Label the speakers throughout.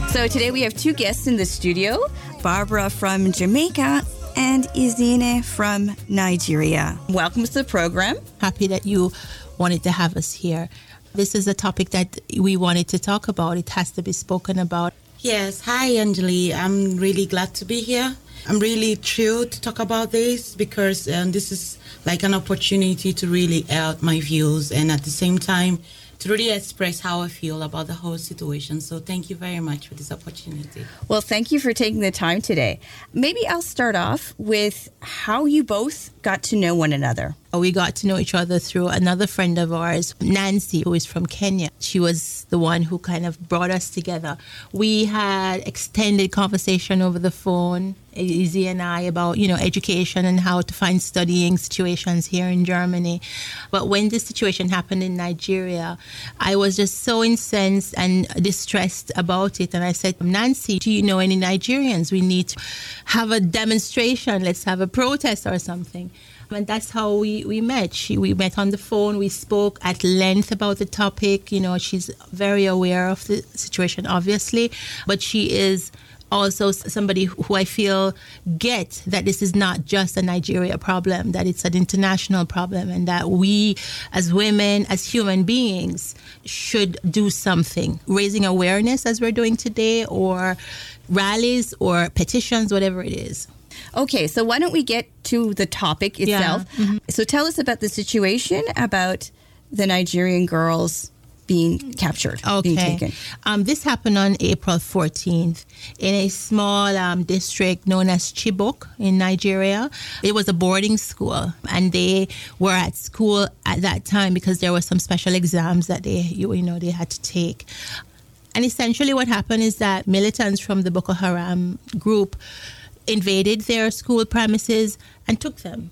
Speaker 1: So today we have two guests in the studio, Barbara from Jamaica and Izine from Nigeria. Welcome to the program.
Speaker 2: Happy that you wanted to have us here. This is a topic that we wanted to talk about. It has to be spoken about.
Speaker 3: Yes. Hi, Anjali. I'm really glad to be here. I'm really thrilled to talk about this because this is like an opportunity to really air my views and at the same time to really express how I feel about the whole situation. So thank you very much for this opportunity.
Speaker 1: Well, thank you for taking the time today. Maybe I'll start off with how you both got to know one another.
Speaker 2: We got to know each other through another friend of ours, Nancy, who is from Kenya. She was the one who kind of brought us together. We had extended conversation over the phone, Izzy and I, about, education and how to find studying situations here in Germany. But when this situation happened in Nigeria, I was just so incensed and distressed about it. And I said, Nancy, do you know any Nigerians? We need to have a demonstration. Let's have a protest or something. And that's how we met. We met on the phone. We spoke at length about the topic. She's very aware of the situation, obviously, but she is also somebody who I feel get that this is not just a Nigeria problem, that it's an international problem, and that we as women, as human beings, should do something, raising awareness as we're doing today, or rallies or petitions, whatever it is.
Speaker 1: Okay, so why don't we get to the topic itself?
Speaker 2: Yeah. Mm-hmm.
Speaker 1: So tell us about the situation about the Nigerian girls being captured, being taken.
Speaker 2: This happened on April 14th in a small district known as Chibok in Nigeria. It was a boarding school, and they were at school at that time because there were some special exams that they had to take. And essentially what happened is that militants from the Boko Haram group invaded their school premises and took them.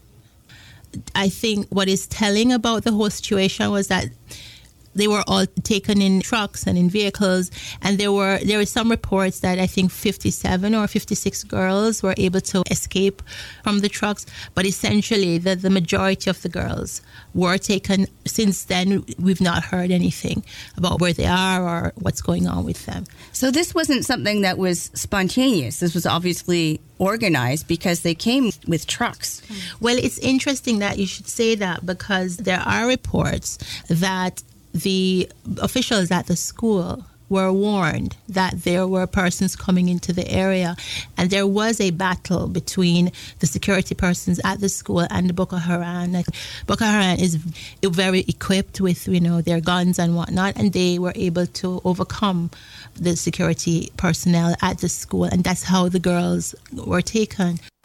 Speaker 2: I think what is telling about the whole situation was that they were all taken in trucks and in vehicles, and there were some reports that I think 57 or 56 girls were able to escape from the trucks, but essentially the majority of the girls were taken. Since then, we've not heard anything about where they are or what's going on with them.
Speaker 1: So this wasn't something that was spontaneous. This was obviously organized because they came with trucks.
Speaker 2: Well, it's interesting that you should say that because there are reports that the officials at the school were warned that there were persons coming into the area, and there was a battle between the security persons at the school and the Boko Haram. Boko Haram is very equipped with, their guns and whatnot, and they were able to overcome the security personnel at the school, and that's how the girls were taken.